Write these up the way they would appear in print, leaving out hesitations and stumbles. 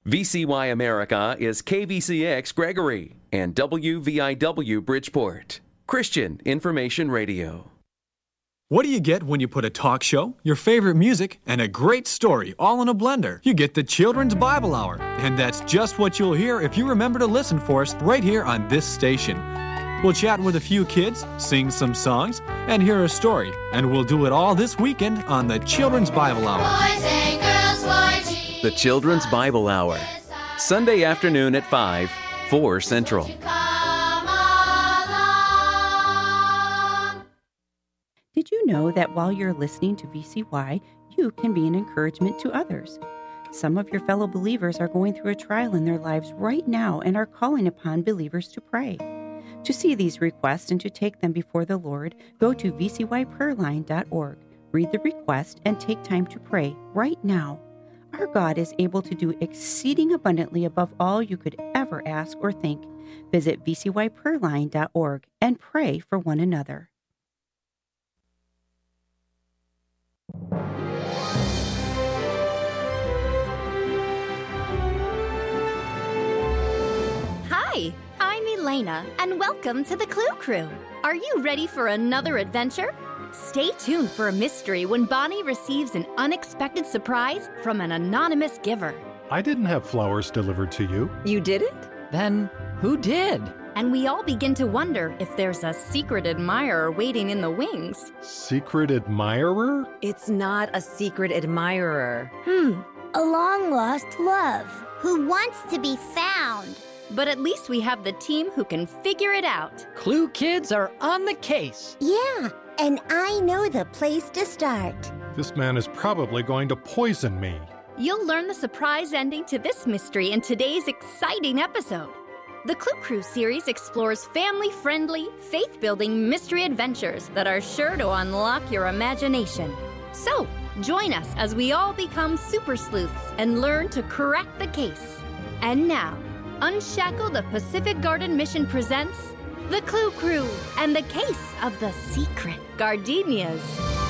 VCY America is KVCX Gregory and WVIW Bridgeport. Christian Information Radio. What do you get when you put a talk show, your favorite music, and a great story all in a blender? You get the Children's Bible Hour. And that's just what you'll hear if you remember to listen for us right here on this station. We'll chat with a few kids, sing some songs, and hear a story. And we'll do it all this weekend on the Children's Bible Hour. Boys and girls for Jesus. The Children's Bible Hour. Sunday afternoon at 5, 4 Central. Did you know that while you're listening to VCY, you can be an encouragement to others? Some of your fellow believers are going through a trial in their lives right now and are calling upon believers to pray. To see these requests and to take them before the Lord, go to vcyprayerline.org, read the request, and take time to pray right now. Our God is able to do exceeding abundantly above all you could ever ask or think. Visit vcyprayerline.org and pray for one another. Hi, I'm Elena, and welcome to the Clue Crew. Are you ready for another adventure? Stay tuned for a mystery when Bonnie receives an unexpected surprise from an anonymous giver. I didn't have flowers delivered to you. You didn't? Then who did? And we all begin to wonder if there's a secret admirer waiting in the wings. Secret admirer? It's not a secret admirer. A long-lost love. Who wants to be found. But at least we have the team who can figure it out. Clue kids are on the case. Yeah, and I know the place to start. This man is probably going to poison me. You'll learn the surprise ending to this mystery in today's exciting episode. The Clue Crew series explores family-friendly, faith-building mystery adventures that are sure to unlock your imagination. So, join us as we all become super sleuths and learn to crack the case. And now, Unshackle the Pacific Garden Mission presents The Clue Crew and the Case of the Secret Gardenias.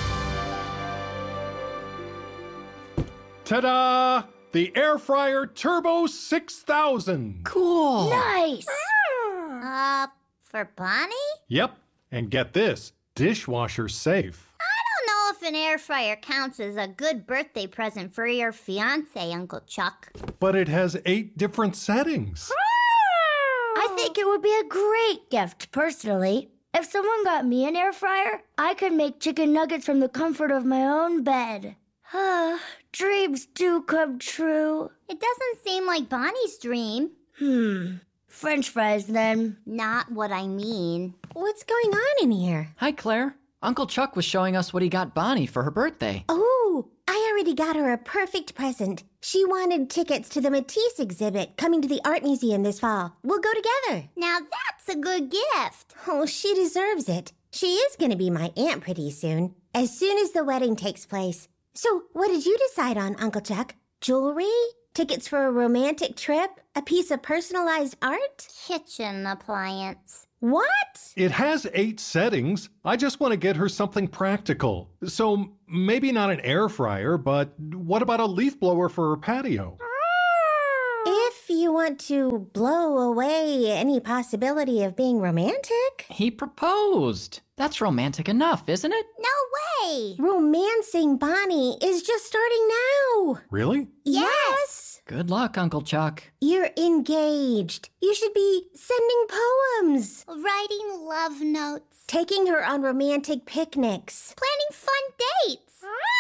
Ta-da! The Air Fryer Turbo 6000! Cool. Nice! For Bonnie? Yep, and get this, dishwasher safe. I don't know if an air fryer counts as a good birthday present for your fiancé, Uncle Chuck. But it has 8 different settings. I think it would be a great gift, personally. If someone got me an air fryer, I could make chicken nuggets from the comfort of my own bed. Dreams do come true. It doesn't seem like Bonnie's dream. French fries, then. Not what I mean. What's going on in here? Hi, Claire. Uncle Chuck was showing us what he got Bonnie for her birthday. Oh, I already got her a perfect present. She wanted tickets to the Matisse exhibit coming to the Art Museum this fall. We'll go together. Now that's a good gift. Oh, she deserves it. She is going to be my aunt pretty soon as the wedding takes place. So, what did you decide on, Uncle Chuck? Jewelry? Tickets for a romantic trip? A piece of personalized art? Kitchen appliance. What? It has 8 settings. I just want to get her something practical. So maybe not an air fryer, but what about a leaf blower for her patio? If you want to blow away any possibility of being romantic. He proposed. That's romantic enough, isn't it? No way! Romancing Bonnie is just starting now. Really? Yes! Good luck, Uncle Chuck. You're engaged. You should be sending poems. Writing love notes. Taking her on romantic picnics. Planning fun dates.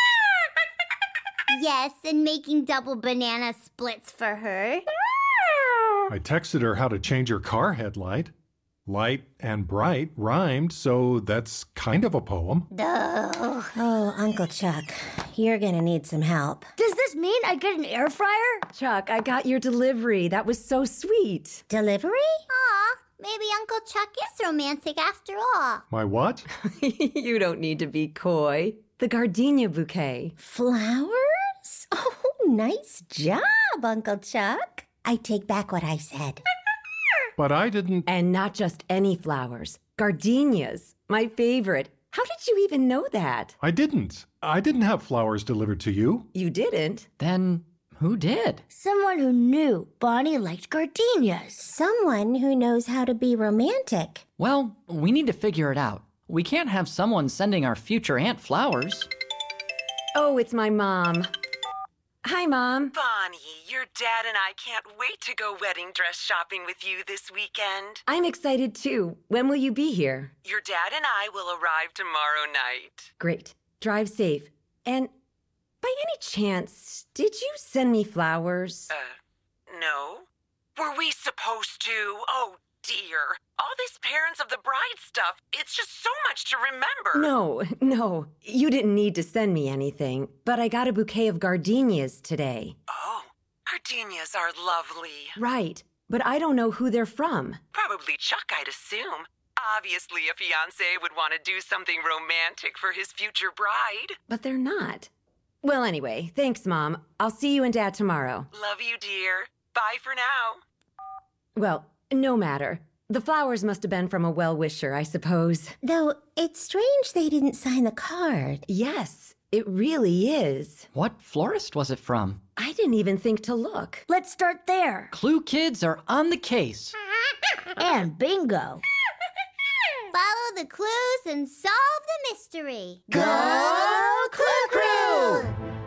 Yes, and making double banana splits for her. I texted her how to change her car headlight. Light and bright rhymed, so that's kind of a poem. Oh, Uncle Chuck, you're gonna need some help. Does this mean I get an air fryer? Chuck, I got your delivery. That was so sweet. Delivery? Aw, maybe Uncle Chuck is romantic after all. My what? You don't need to be coy. The gardenia bouquet. Flowers? Oh, nice job, Uncle Chuck. I take back what I said. But I didn't... And not just any flowers. Gardenias. My favorite. How did you even know that? I didn't have flowers delivered to you. You didn't? Then Who did? Someone who knew Bonnie liked gardenias. Someone who knows how to be romantic. Well, we need to figure it out. We can't have someone sending our future aunt flowers. Oh, it's my mom. Hi, Mom. Bonnie, your dad and I can't wait to go wedding dress shopping with you this weekend. I'm excited too. When will you be here? Your dad and I will arrive tomorrow night. Great. Drive safe. And by any chance, did you send me flowers? No. Were we supposed to? Oh, dear. All this parents of the bride stuff, it's just so much to remember. No. You didn't need to send me anything, but I got a bouquet of gardenias today. Oh, gardenias are lovely. Right, but I don't know who they're from. Probably Chuck, I'd assume. Obviously, a fiancé would want to do something romantic for his future bride. But they're not. Well, anyway, thanks, Mom. I'll see you and Dad tomorrow. Love you, dear. Bye for now. Well, no matter. The flowers must have been from a well-wisher, I suppose. Though, it's strange they didn't sign the card. Yes, it really is. What florist was it from? I didn't even think to look. Let's start there. Clue kids are on the case. And bingo. Follow the clues and solve the mystery. Go Clue Crew!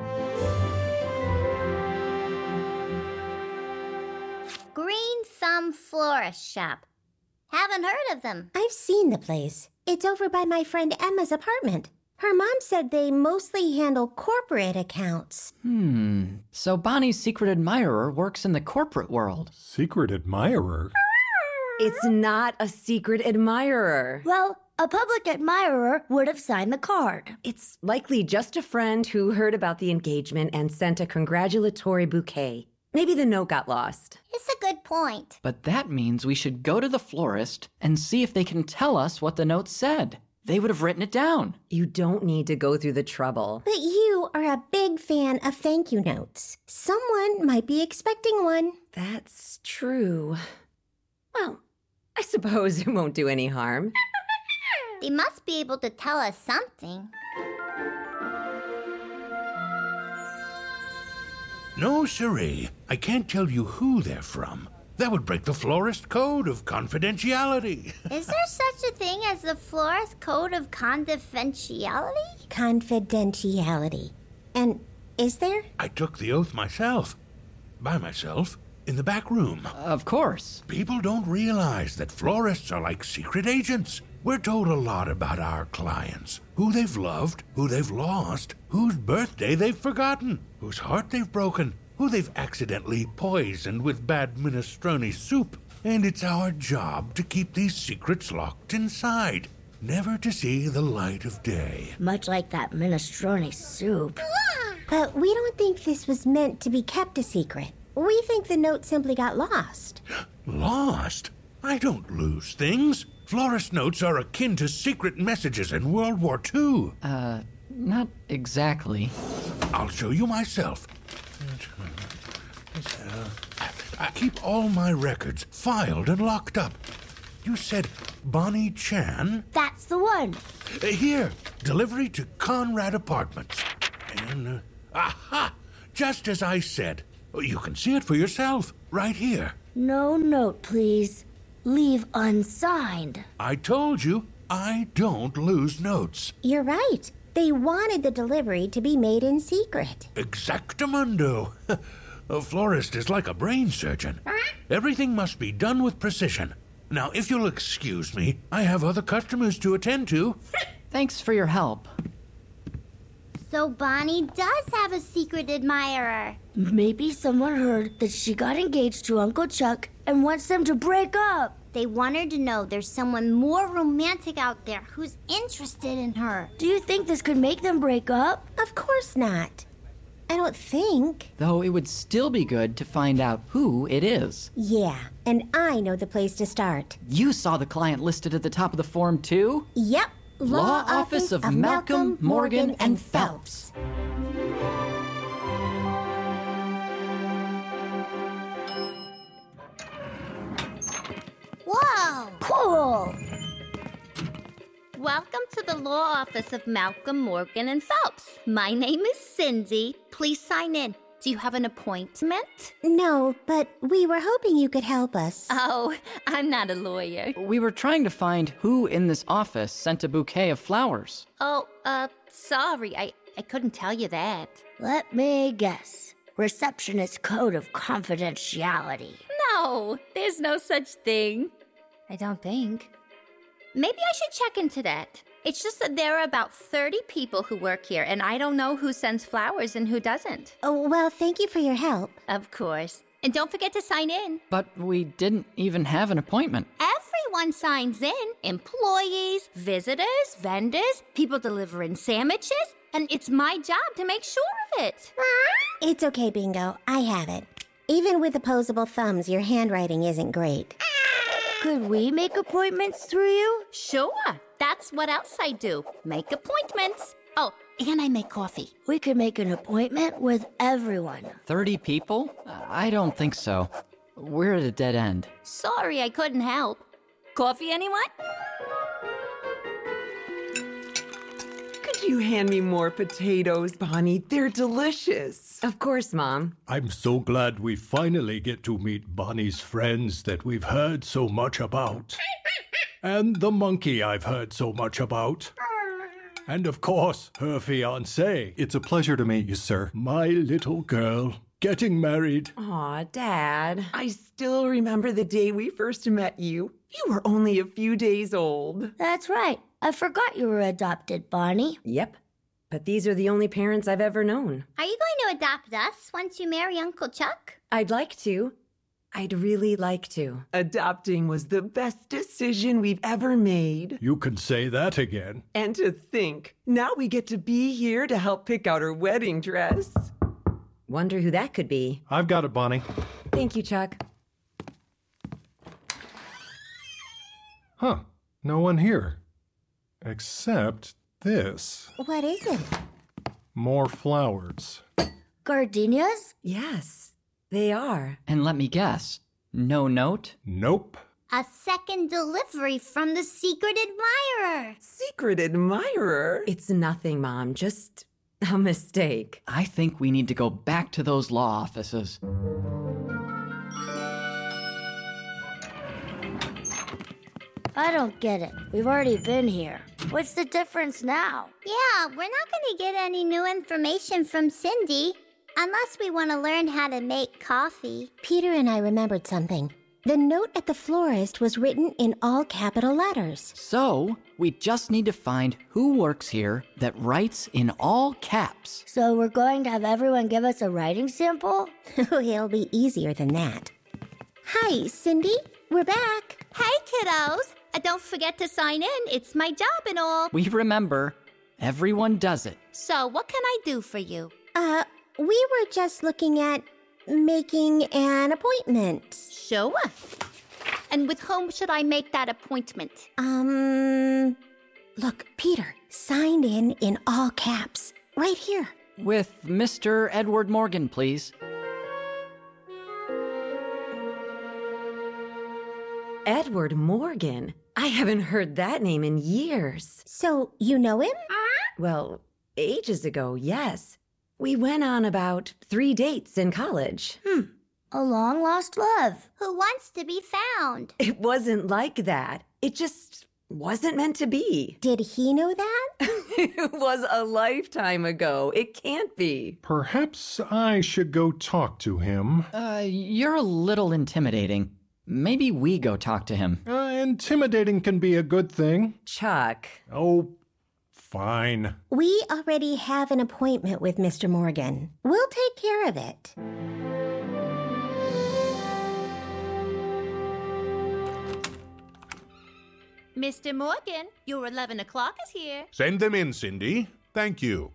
Green Thumb Florist Shop. Haven't heard of them. I've seen the place. It's over by my friend Emma's apartment. Her mom said they mostly handle corporate accounts. So Bonnie's secret admirer works in the corporate world. Secret admirer? It's not a secret admirer. Well, a public admirer would have signed the card. It's likely just a friend who heard about the engagement and sent a congratulatory bouquet. Maybe the note got lost. It's a good point. But that means we should go to the florist and see if they can tell us what the note said. They would have written it down. You don't need to go through the trouble. But you are a big fan of thank you notes. Someone might be expecting one. That's true. Well, I suppose it won't do any harm. They must be able to tell us something. No, siree. I can't tell you who they're from. That would break the florist code of confidentiality. Is there such a thing as the florist code of confidentiality? Confidentiality. And is there? I took the oath myself. By myself. In the back room. Of course. People don't realize that florists are like secret agents. We're told a lot about our clients. Who they've loved, who they've lost, whose birthday they've forgotten, whose heart they've broken, who they've accidentally poisoned with bad minestrone soup. And it's our job to keep these secrets locked inside, never to see the light of day. Much like that minestrone soup. But we don't think this was meant to be kept a secret. We think the note simply got lost. Lost? I don't lose things. Florist notes are akin to secret messages in World War II. Not exactly. I'll show you myself. I keep all my records filed and locked up. You said Bonnie Chan? That's the one. Here, delivery to Conrad Apartments. And, aha! Just as I said. You can see it for yourself, right here. No note, please. Leave unsigned. I told you, I don't lose notes. You're right. They wanted the delivery to be made in secret. Exactamundo. A florist is like a brain surgeon. Everything must be done with precision. Now, if you'll excuse me, I have other customers to attend to. Thanks for your help. So Bonnie does have a secret admirer. Maybe someone heard that she got engaged to Uncle Chuck and wants them to break up. They want her to know there's someone more romantic out there who's interested in her. Do you think this could make them break up? Of course not. I don't think. Though it would still be good to find out who it is. Yeah, and I know the place to start. You saw the client listed at the top of the form, too? Yep. Law Office of Malcolm, Morgan, and Phelps. Whoa! Cool! Welcome to the Law Office of Malcolm, Morgan, and Phelps. My name is Cindy. Please sign in. Do you have an appointment? No, but we were hoping you could help us. Oh, I'm not a lawyer. We were trying to find who in this office sent a bouquet of flowers. Oh, sorry. I couldn't tell you that. Let me guess. Receptionist code of confidentiality. No, there's no such thing. I don't think. Maybe I should check into that. It's just that there are about 30 people who work here, and I don't know who sends flowers and who doesn't. Oh, well, thank you for your help. Of course. And don't forget to sign in. But we didn't even have an appointment. Everyone signs in. Employees, visitors, vendors, people delivering sandwiches. And it's my job to make sure of it. It's okay, Bingo. I have it. Even with opposable thumbs, your handwriting isn't great. Could we make appointments through you? Sure. That's what else I do. Make appointments. Oh, and I make coffee. We could make an appointment with everyone. 30 people? I don't think so. We're at a dead end. Sorry, I couldn't help. Coffee, anyone? Could you hand me more potatoes, Bonnie? They're delicious. Of course, Mom. I'm so glad we finally get to meet Bonnie's friends that we've heard so much about. And the monkey I've heard so much about. And of course, her fiancé. It's a pleasure to meet you, sir. My little girl, getting married. Aw, Dad. I still remember the day we first met you. You were only a few days old. That's right. I forgot you were adopted, Bonnie. Yep. But these are the only parents I've ever known. Are you going to adopt us once you marry Uncle Chuck? I'd like to. I'd really like to. Adopting was the best decision we've ever made. You can say that again. And to think, now we get to be here to help pick out her wedding dress. Wonder who that could be. I've got it, Bonnie. Thank you, Chuck. Huh. No one here. Except this. What is it? More flowers. Gardenias? Yes, they are. And let me guess. No note? Nope. A second delivery from the secret admirer. Secret admirer? It's nothing, Mom. Just a mistake. I think we need to go back to those law offices. I don't get it. We've already been here. What's the difference now? Yeah, we're not going to get any new information from Cindy unless we want to learn how to make coffee. Peter and I remembered something. The note at the florist was written in all capital letters. So, we just need to find who works here that writes in all caps. So we're going to have everyone give us a writing sample? It'll be easier than that. Hi, Cindy. We're back. Hey, kiddos. Don't forget to sign in. It's my job and all. We remember. Everyone does it. So, what can I do for you? We were just looking at making an appointment. Sure. And with whom should I make that appointment? Look, Peter, signed in all caps. Right here. With Mr. Edward Morgan, please. Edward Morgan? I haven't heard that name in years. So, you know him? Well, ages ago, yes. We went on about 3 dates in college. A long-lost love. Who wants to be found? It wasn't like that. It just wasn't meant to be. Did he know that? It was a lifetime ago. It can't be. Perhaps I should go talk to him. You're a little intimidating. Maybe we go talk to him. Intimidating can be a good thing. Chuck. Oh, fine. We already have an appointment with Mr. Morgan. We'll take care of it. Mr. Morgan, your 11 o'clock is here. Send them in, Cindy. Thank you.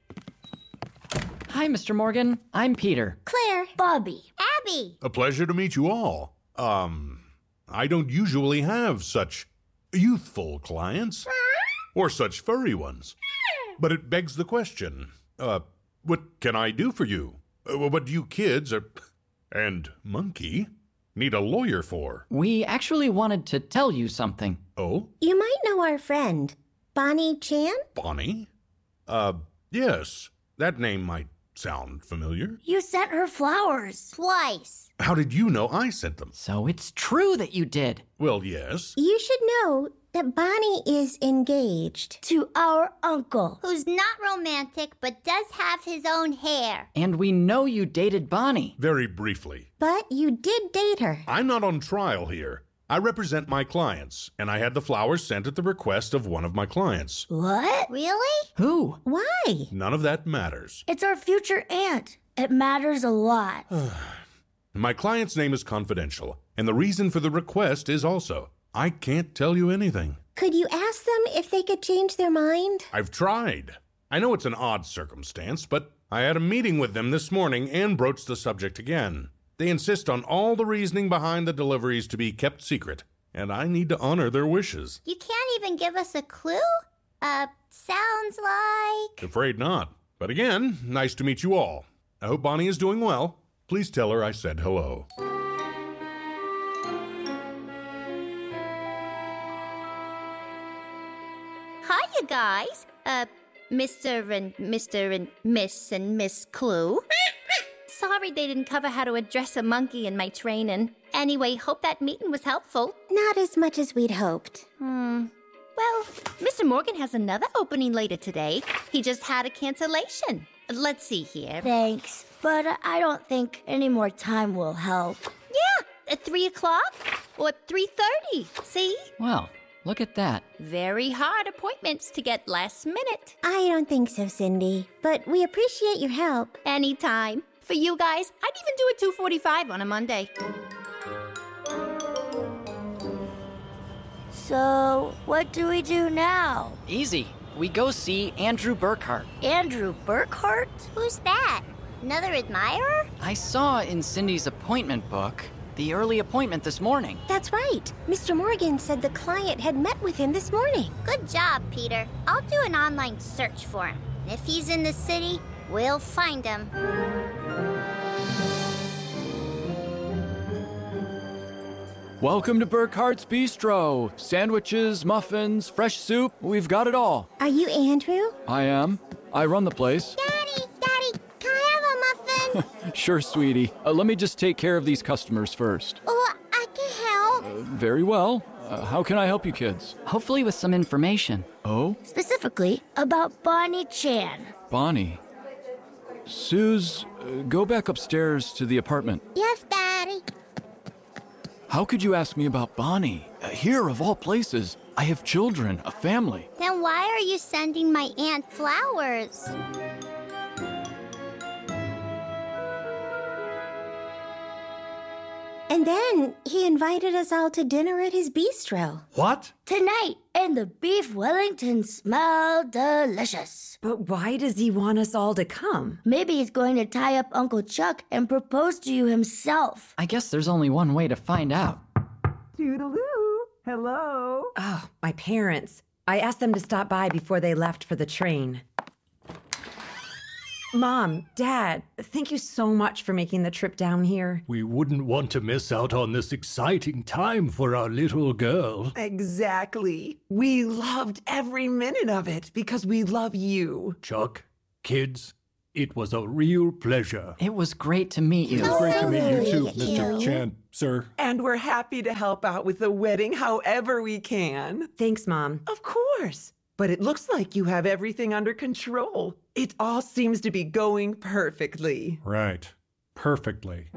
Hi, Mr. Morgan. I'm Peter. Claire. Bobby. Abby. A pleasure to meet you all. I don't usually have such youthful clients. Or such furry ones. But it begs the question, what can I do for you? What do you kids and Monkey need a lawyer for? We actually wanted to tell you something. Oh? You might know our friend, Bonnie Chan? Bonnie? Yes. That name might sound familiar? You sent her flowers. Twice. How did you know I sent them? So it's true that you did. Well, yes. You should know that Bonnie is engaged. To our uncle. Who's not romantic but does have his own hair. And we know you dated Bonnie. Very briefly. But you did date her. I'm not on trial here. I represent my clients, and I had the flowers sent at the request of one of my clients. What? Really? Who? Why? None of that matters. It's our future aunt. It matters a lot. My client's name is confidential, and the reason for the request is also. I can't tell you anything. Could you ask them if they could change their mind? I've tried. I know it's an odd circumstance, but I had a meeting with them this morning and broached the subject again. They insist on all the reasoning behind the deliveries to be kept secret, and I need to honor their wishes. You can't even give us a clue? Sounds like... Afraid not. But again, nice to meet you all. I hope Bonnie is doing well. Please tell her I said hello. Hi, you guys. Mr. and Miss Clue. Sorry they didn't cover how to address a monkey in my training. Anyway, hope that meeting was helpful. Not as much as we'd hoped. Well, Mr. Morgan has another opening later today. He just had a cancellation. Let's see here. Thanks, but I don't think any more time will help. Yeah, at 3 o'clock or 3:30. See? Well, look at that. Very hard appointments to get last minute. I don't think so, Cindy, but we appreciate your help. Anytime. For you guys, I'd even do it 2:45 on a Monday. So, what do we do now? Easy. We go see Andrew Burkhart. Andrew Burkhart? Who's that? Another admirer? I saw in Cindy's appointment book the early appointment this morning. That's right. Mr. Morgan said the client had met with him this morning. Good job, Peter. I'll do an online search for him. If he's in the city, we'll find him. Welcome to Burkhart's Bistro. Sandwiches, muffins, fresh soup, we've got it all. Are you Andrew? I am. I run the place. Daddy, can I have a muffin? Sure, sweetie. Let me just take care of these customers first. Oh, I can help. Very well. How can I help you kids? Hopefully with some information. Oh? Specifically about Bonnie Chan. Bonnie. Suze, go back upstairs to the apartment. Yes, Daddy. How could you ask me about Bonnie? Here, of all places. I have children, a family. Then why are you sending my aunt flowers? And then he invited us all to dinner at his bistro. What? Tonight, and the beef Wellington smell delicious. But why does he want us all to come? Maybe he's going to tie up Uncle Chuck and propose to you himself. I guess there's only one way to find out. Toodaloo. Hello. Oh, my parents. I asked them to stop by before they left for the train. Mom, Dad, thank you so much for making the trip down here. We wouldn't want to miss out on this exciting time for our little girl. Exactly. We loved every minute of it because we love you. Chuck, kids, it was a real pleasure. It was great to meet you. It was great to meet you too, Mr. Chan, sir. And we're happy to help out with the wedding however we can. Thanks, Mom. Of course. But it looks like you have everything under control. It all seems to be going perfectly. Right. Perfectly.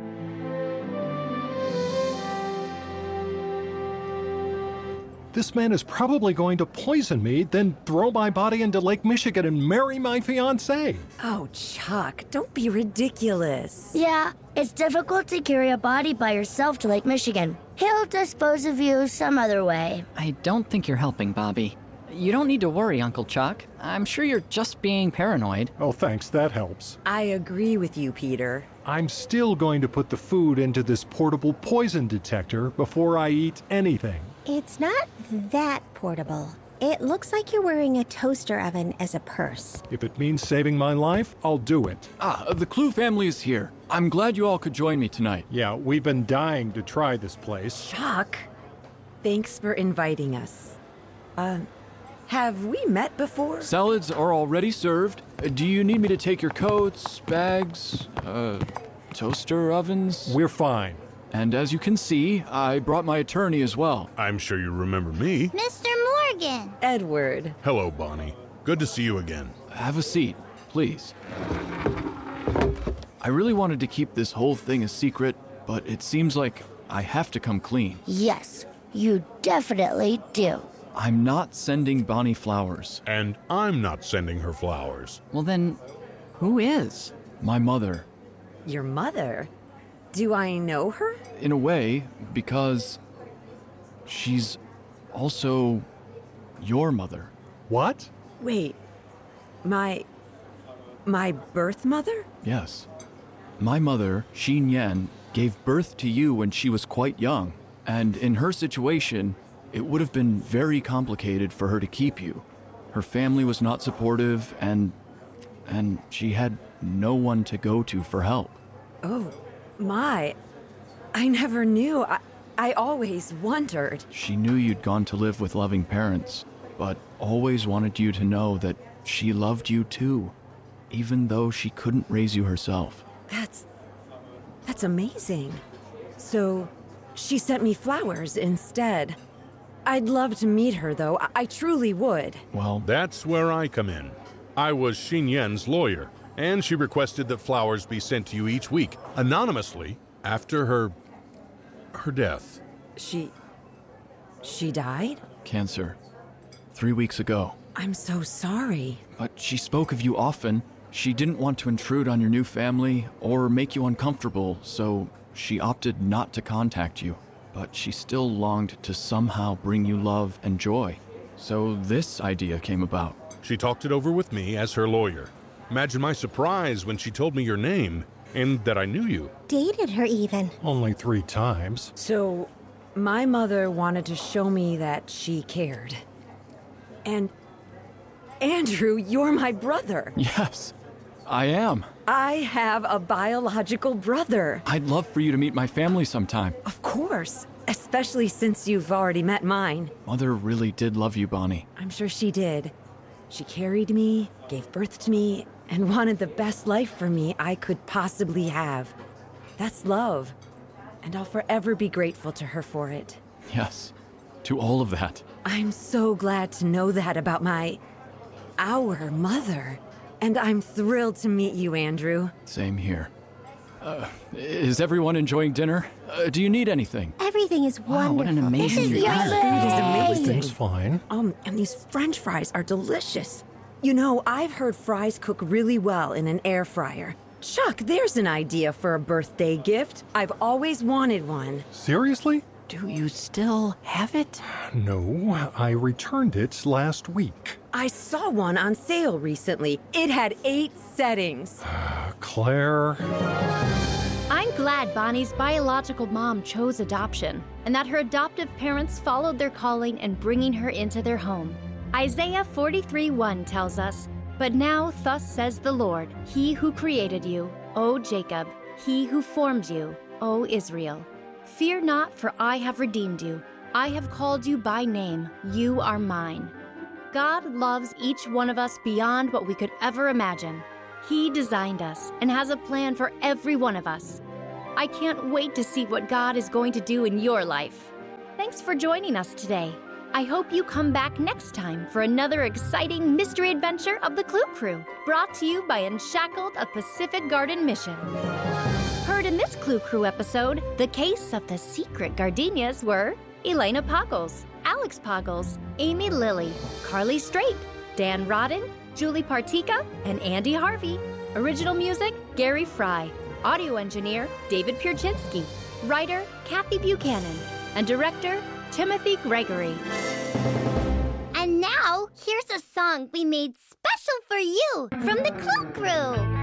This man is probably going to poison me, then throw my body into Lake Michigan and marry my fiancée. Oh, Chuck, don't be ridiculous. Yeah, it's difficult to carry a body by yourself to Lake Michigan. He'll dispose of you some other way. I don't think you're helping, Bobby. You don't need to worry, Uncle Chuck. I'm sure you're just being paranoid. Oh, thanks. That helps. I agree with you, Peter. I'm still going to put the food into this portable poison detector before I eat anything. It's not that portable. It looks like you're wearing a toaster oven as a purse. If it means saving my life, I'll do it. The Clue family is here. I'm glad you all could join me tonight. Yeah, we've been dying to try this place. Chuck, thanks for inviting us. Have we met before? Salads are already served. Do you need me to take your coats, bags, toaster ovens? We're fine. And as you can see, I brought my attorney as well. I'm sure you remember me. Mr. Morgan. Edward. Hello, Bonnie. Good to see you again. Have a seat, please. I really wanted to keep this whole thing a secret, but it seems like I have to come clean. Yes, you definitely do. I'm not sending Bonnie flowers. And I'm not sending her flowers. Well then, who is? My mother. Your mother? Do I know her? In a way, because she's also your mother. What? Wait, my birth mother? Yes. My mother, Xin Yan, gave birth to you when she was quite young, and in her situation, it would have been very complicated for her to keep you. Her family was not supportive, and she had no one to go to for help. Oh, my. I never knew. I always wondered. She knew you'd gone to live with loving parents, but always wanted you to know that she loved you too, even though she couldn't raise you herself. That's amazing. So, she sent me flowers instead. I'd love to meet her, though. I truly would. Well, that's where I come in. I was Xin Yan's lawyer, and she requested that flowers be sent to you each week, anonymously, after her death. She died? Cancer. 3 weeks ago. I'm so sorry. But she spoke of you often. She didn't want to intrude on your new family or make you uncomfortable, so she opted not to contact you. But she still longed to somehow bring you love and joy. So this idea came about. She talked it over with me as her lawyer. Imagine my surprise when she told me your name and that I knew you. Dated her even. Only 3 times. So, my mother wanted to show me that she cared. And Andrew, you're my brother. Yes, I am. I have a biological brother. I'd love for you to meet my family sometime. Of course, especially since you've already met mine. Mother really did love you, Bonnie. I'm sure she did. She carried me, gave birth to me, and wanted the best life for me I could possibly have. That's love. And I'll forever be grateful to her for it. Yes, to all of that. I'm so glad to know that about our mother. And I'm thrilled to meet you, Andrew. Same here. Is everyone enjoying dinner? Do you need anything? Everything is wonderful. What an amazing Food is amazing. Everything's fine. And these French fries are delicious. You know, I've heard fries cook really well in an air fryer. Chuck, there's an idea for a birthday gift. I've always wanted one. Seriously? Do you still have it? No, I returned it last week. I saw one on sale recently. It had 8 settings. Claire. I'm glad Bonnie's biological mom chose adoption, and that her adoptive parents followed their calling in bringing her into their home. Isaiah 43:1 tells us, "But now thus says the Lord, He who created you, O Jacob, He who formed you, O Israel. Fear not, for I have redeemed you. I have called you by name. You are mine." God loves each one of us beyond what we could ever imagine. He designed us and has a plan for every one of us. I can't wait to see what God is going to do in your life. Thanks for joining us today. I hope you come back next time for another exciting mystery adventure of the Clue Crew, brought to you by Unshackled, a Pacific Garden mission. Heard in this Clue Crew episode, the case of the secret gardenias were Elena Poggles, Alex Poggles, Amy Lilly, Carly Strait, Dan Rodden, Julie Partika, and Andy Harvey. Original music, Gary Fry. Audio engineer, David Pierczynski. Writer, Kathy Buchanan. And director, Timothy Gregory. And now, here's a song we made special for you from the Clue Crew.